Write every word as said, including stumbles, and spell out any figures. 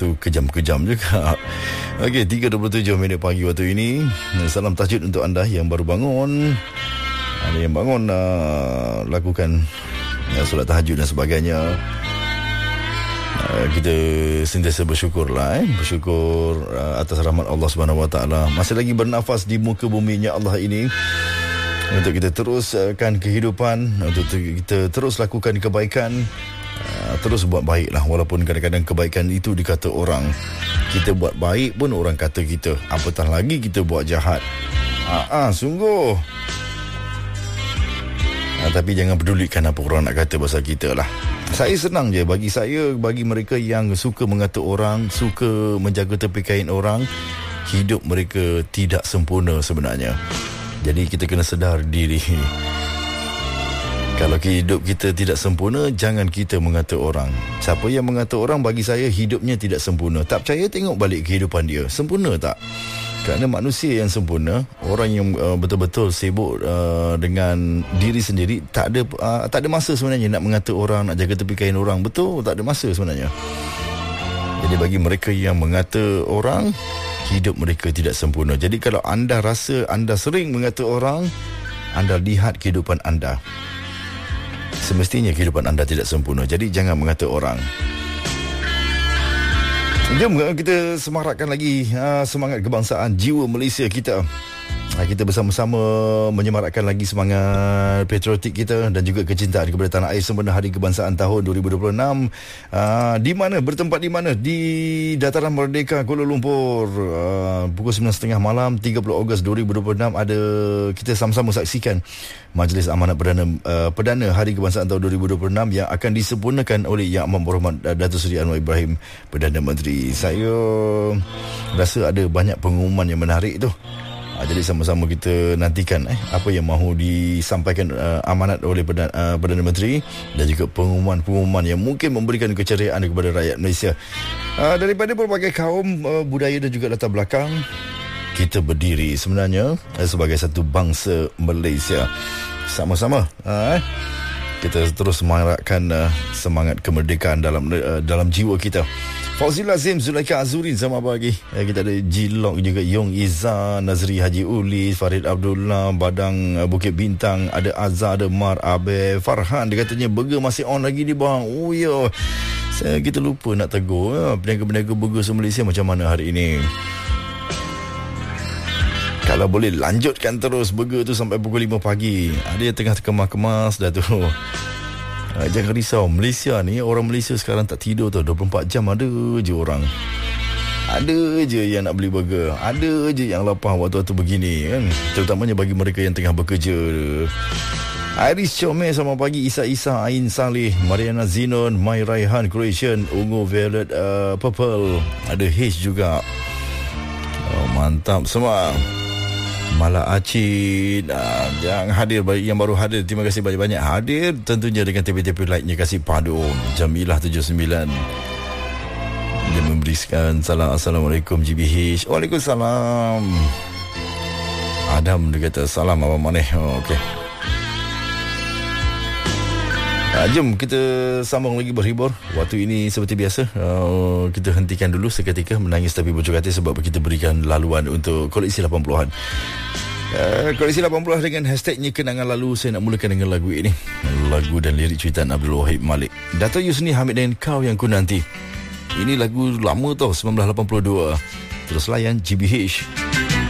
tu kejam-kejam juga. Okey, tiga dua puluh tujuh minit pagi waktu ini. Salam tahajud untuk anda yang baru bangun. Ada yang bangun uh, lakukan uh, solat tahajud dan sebagainya. Uh, kita sentiasa bersyukurlah eh? Bersyukur uh, atas rahmat Allah Subhanahu Wa Taala. Masih lagi bernafas di muka buminya Allah ini, untuk kita teruskan kehidupan, untuk kita terus lakukan kebaikan, uh, terus buat baiklah. Walaupun kadang-kadang kebaikan itu dikata orang, kita buat baik pun orang kata kita, apatah lagi kita buat jahat. Ah, ah sungguh. Ah, tapi jangan pedulikan apa orang nak kata pasal kita lah. Saya senang je, bagi saya, bagi mereka yang suka mengata orang, suka menjaga tepi kain orang, hidup mereka tidak sempurna sebenarnya. Jadi kita kena sedar diri. Kalau hidup kita tidak sempurna, jangan kita mengata orang. Siapa yang mengata orang, bagi saya hidupnya tidak sempurna. Tak percaya, tengok balik kehidupan dia. Sempurna tak? Kerana manusia yang sempurna, orang yang uh, betul-betul sibuk uh, dengan diri sendiri, tak ada uh, tak ada masa sebenarnya nak mengata orang, nak jaga tepi kain orang. Betul, tak ada masa sebenarnya. Jadi bagi mereka yang mengata orang, hidup mereka tidak sempurna. Jadi kalau anda rasa anda sering mengata orang, anda lihat kehidupan anda. Semestinya kehidupan anda tidak sempurna. Jadi jangan mengata orang. Jom kita semarakkan lagi uh, semangat kebangsaan, jiwa Malaysia kita. Uh, kita bersama-sama menyemarakkan lagi semangat patriotik kita dan juga kecintaan kepada tanah air sempena Hari Kebangsaan tahun dua ribu dua puluh enam. Uh, di mana? Bertempat di mana? Di Dataran Merdeka, Kuala Lumpur. Uh, pukul sembilan tiga puluh malam, tiga puluh Ogos dua ribu dua puluh enam, ada kita sama-sama saksikan Majlis Amanat Perdana uh, Perdana Hari Kebangsaan tahun dua ribu dua puluh enam yang akan disempurnakan oleh Yang Amat Berhormat uh, Datuk Seri Anwar Ibrahim, Perdana Menteri. Saya rasa ada banyak pengumuman yang menarik tu. Uh, jadi sama-sama kita nantikan eh, apa yang mahu disampaikan uh, amanat oleh Perdana, uh, Perdana Menteri, dan juga pengumuman-pengumuman yang mungkin memberikan keceriaan kepada rakyat Malaysia. Uh, daripada berbagai kaum, uh, budaya dan juga latar belakang, kita berdiri sebenarnya uh, sebagai satu bangsa Malaysia. Sama-sama uh, kita terus semarakkan uh, semangat kemerdekaan dalam uh, dalam jiwa kita. Fauzi Lazim, Zulaika Azurin, sama pagi. Eh, kita ada Jilok juga, Yong Izzah, Nazri Haji Ulis, Farid Abdullah, Badang uh, Bukit Bintang, ada Azhar, ada Mar, Abe, Farhan. Dia katanya burger masih on lagi di bang. Oh ya, saya kita lupa nak tegur ya, peniaga-peniaga burger se-Malaysia macam mana hari ini. Kalau boleh lanjutkan terus burger tu sampai pukul lima pagi. Ada yang tengah kemas-kemas dah tu. Uh, jangan risau, Malaysia ni, orang Malaysia sekarang tak tidur tau. dua puluh empat jam ada je orang. Ada je yang nak beli burger, ada je yang lapar waktu-waktu begini kan. Terutamanya bagi mereka yang tengah bekerja. Iris Chome, sama pagi. Isa Isa, Ain Saleh, Mariana Zinon, Mai Raihan, Croatian, Ungu Violet, uh, Purple. Ada H juga. Oh, mantap semua. Mala Acid, uh, yang hadir, yang baru hadir, terima kasih banyak-banyak hadir, tentunya dengan T V-T V like-nya kasih padu. Jamilah tujuh puluh sembilan, dia memberikan salam. Assalamualaikum G B H. Waalaikumsalam. Adam dia kata salam apa maneh. Oh, okey. Uh, jom kita sambung lagi berhibur. Waktu ini seperti biasa, uh, kita hentikan dulu seketika menangis tapi bercuka hati, sebab kita berikan laluan untuk koleksi lapan puluhan. Uh, koleksi lapan puluhan dengan hashtagnya kenangan lalu. Saya nak mulakan dengan lagu ini, lagu dan lirik cuitan Abdul Wahid Malik, Dato' Yusni Hamid dan Kau Yang Ku Nanti. Ini lagu lama tau, sembilan belas lapan puluh dua. Terus layan G B H.